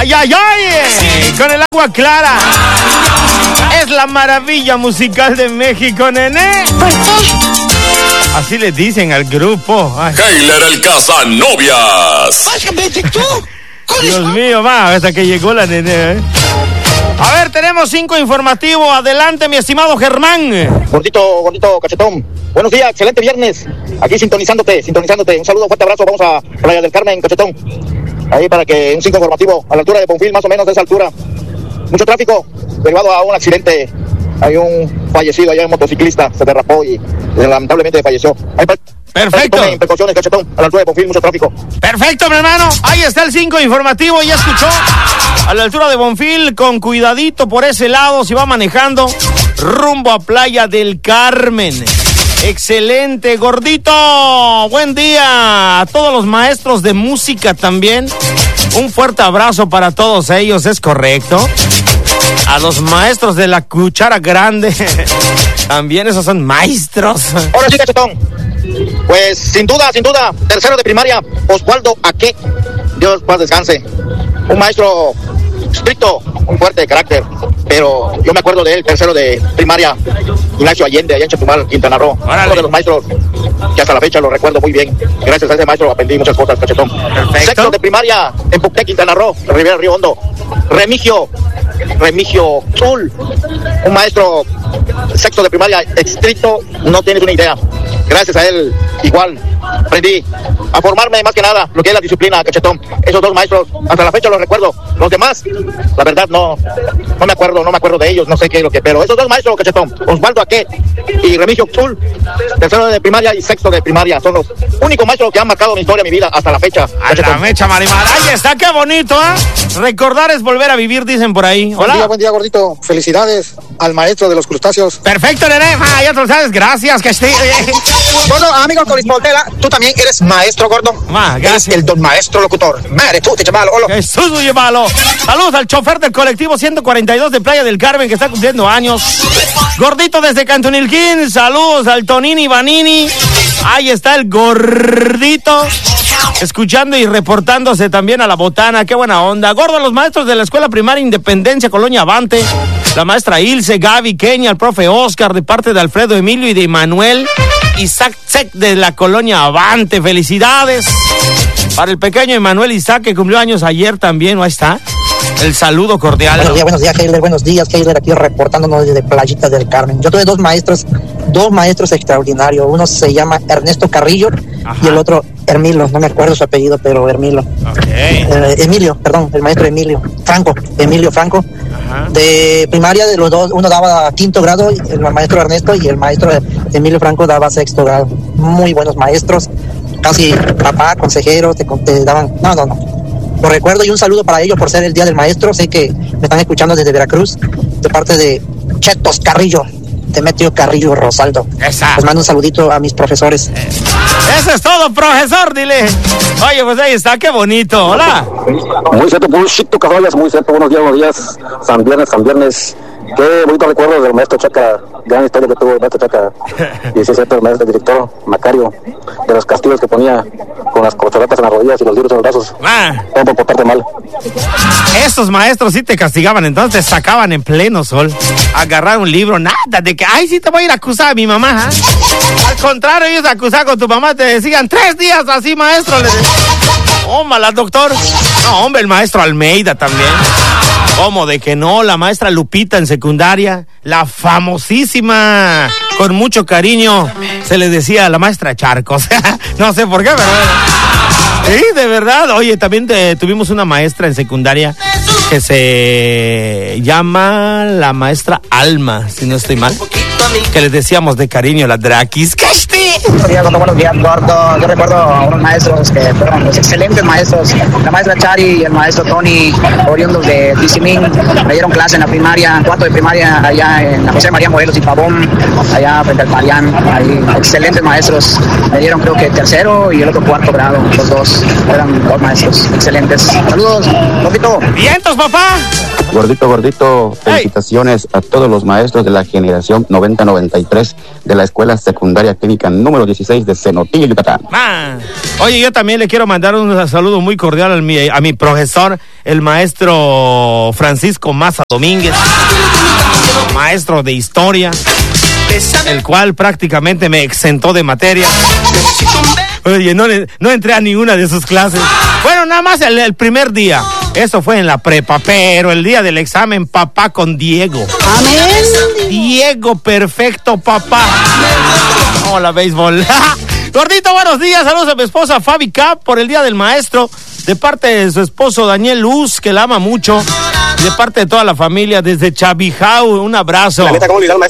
¡Ay, ay, ay! Con el agua clara. Es la maravilla musical de México, nene. ¿Por qué? Así le dicen al grupo. Ay. Heiler el Casanovias. Dios mío, va, hasta que llegó la nene, A ver, tenemos 5 informativos. Adelante, mi estimado Germán. Gordito, cachetón. Buenos días, excelente viernes. Aquí sintonizándote. Un saludo, fuerte abrazo. Vamos a Playa del Carmen, cachetón. Ahí para que un 5 informativo a la altura de Bonfil, más o menos de esa altura. Mucho tráfico, derivado a un accidente. Hay un fallecido allá, un motociclista, se derrapó y lamentablemente falleció. Perfecto. Tomen precauciones, cachetón. A la altura de Bonfil, mucho tráfico. Perfecto, mi hermano. Ahí está el 5 informativo. Ya escuchó. A la altura de Bonfil, con cuidadito por ese lado, si va manejando rumbo a Playa del Carmen. Excelente, gordito. Buen día a todos los maestros de música también. Un fuerte abrazo para todos ellos, ¿es correcto? A los maestros de la cuchara grande. También esos son maestros. Ahora sí, cachetón. Pues sin duda, tercero de primaria, Osvaldo Aque. Dios paz descanse. Un maestro estricto, un fuerte de carácter. Pero yo me acuerdo de él, tercero de primaria, Ignacio Allende, allá en Chetumal, Quintana Roo. Uno de los maestros que hasta la fecha lo recuerdo muy bien. Gracias a ese maestro aprendí muchas cosas, cachetón. Perfecto. Sexto de primaria, en Pucté, Quintana Roo, Rivera Río Hondo. Remigio Zul, un maestro sexto de primaria estricto, no tienes una idea. Gracias a él, igual, aprendí a formarme más que nada lo que es la disciplina, cachetón. Esos dos maestros, hasta la fecha los recuerdo. Los demás, la verdad, no me acuerdo de ellos, no sé qué es lo que, pero esos dos maestros, cachetón, Osvaldo Aque y Remigio Zul, tercero de primaria y sexto de primaria, son los únicos maestros que han marcado mi historia, mi vida, hasta la fecha. A la mecha, Marimar. Ahí está, qué bonito, Recordar es volver a vivir, dicen por ahí. Hola. Buen día, gordito. Felicidades al maestro de los crustáceos. Perfecto, nene. Ya tú lo sabes, gracias, que esté. Gordo, amigo Colispoltela, tú también eres maestro, gordo. Gracias. Eres el don maestro locutor. Madre, tú te llamalo, hola. Jesús, muy malo. Saludos al chofer del colectivo 142 de Playa del Carmen, que está cumpliendo años. Gordito desde Cantunilquín. Saludos al Tonini Vanini. Ahí está el gordito, escuchando y reportándose también a la botana. Qué buena onda. Gordo, los maestros de la Escuela Primaria Independencia, Colonia Avante, la maestra Ilse, Gaby, Kenia, el profe Oscar, de parte de Alfredo Emilio y de Manuel Isaac Sec de la Colonia Avante. Felicidades para el pequeño Emanuel Isaac, que cumplió años ayer también. Ahí está el saludo cordial. Buenos días, Heiler. Buenos días, Heiler, aquí reportándonos desde Playita del Carmen. Yo tuve dos maestros extraordinarios. Uno se llama Ernesto Carrillo. Ajá. Y el otro Hermilo, no me acuerdo su apellido, pero Hermilo. Okay. Emilio, el maestro Emilio Franco. Ajá. De primaria, de los dos, uno daba quinto grado, el maestro Ernesto, y el maestro Emilio Franco daba sexto grado. Muy buenos maestros, casi papá, consejeros, te daban, no. Lo recuerdo, y un saludo para ellos por ser el Día del Maestro. Sé que me están escuchando desde Veracruz, de parte de Chetos Carrillo, Demetrio Carrillo Rosaldo. Esa. Les mando un saludito a mis profesores. Eso es todo, profesor, dile. Oye, pues ahí está, qué bonito. Hola. Muy cierto, Puchito Caballas, muy cierto. Buenos días. San Viernes. Qué bonito recuerdo del maestro Chaca, gran historia que tuvo el maestro Chaca. Y sí es cierto, el maestro director Macario, de los castigos que ponía con las corcholatas en las rodillas y los libros en los brazos. Todo por portarte mal. Estos maestros sí te castigaban, entonces te sacaban en pleno sol. Agarrar un libro, nada de que, ay, sí te voy a ir a acusar a mi mamá. Al contrario, ellos acusaban con tu mamá, te decían 3 días así, maestro. Mala, doctor. No, hombre, el maestro Almeida también. ¿Cómo de que no? La maestra Lupita en secundaria, la famosísima, con mucho cariño, se le decía a la maestra Charcos. No sé por qué, pero sí, de verdad. Oye, también tuvimos una maestra en secundaria que se llama la maestra Alma, si no estoy mal, que les decíamos de cariño la Drakis. Buenos días, gordo. Yo recuerdo a unos maestros que fueron los excelentes maestros. La maestra Chari y el maestro Tony, oriundos de Tizimín, me dieron clase en la primaria, cuarto de primaria, allá en la José María Morelos y Pavón, allá frente al Parián. Ahí, excelentes maestros. Me dieron, creo que tercero y el otro cuarto grado. Los dos eran dos maestros excelentes. Saludos, Lopito. Vientos, Saludos, papá. Gordito, felicitaciones a todos los maestros de la generación 90-93 de la Escuela Secundaria Técnica número 16 de Cenotillo, Yucatán. Oye, yo también le quiero mandar un saludo muy cordial a mi profesor, el maestro Francisco Maza Domínguez, maestro de historia, el cual prácticamente me exentó de materia. Oye, no entré a ninguna de sus clases. Bueno, nada más el primer día. Eso fue en la prepa, pero el día del examen, papá con Diego. Amén. Diego, perfecto, papá. Hola, béisbol. Gordito, buenos días. Saludos a mi esposa Fabi Cap por el Día del Maestro. De parte de su esposo Daniel Luz, que la ama mucho. De parte de toda la familia, desde Chabijao. Un abrazo. La neta, ¿cómo olvidar al maestro